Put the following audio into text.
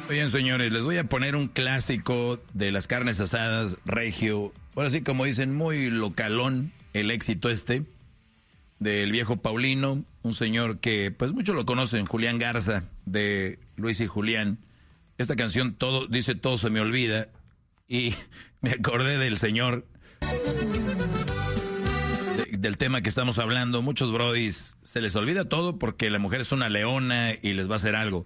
Oigan, señores, les voy a poner un clásico de las carnes asadas, regio. Ahora sí, como dicen, muy localón, el éxito del viejo Paulino, un señor que pues muchos lo conocen, Julián Garza, de Luis y Julián. Esta canción dice todo se me olvida, y me acordé del señor, del tema que estamos hablando. Muchos brodis se les olvida todo porque la mujer es una leona y les va a hacer algo.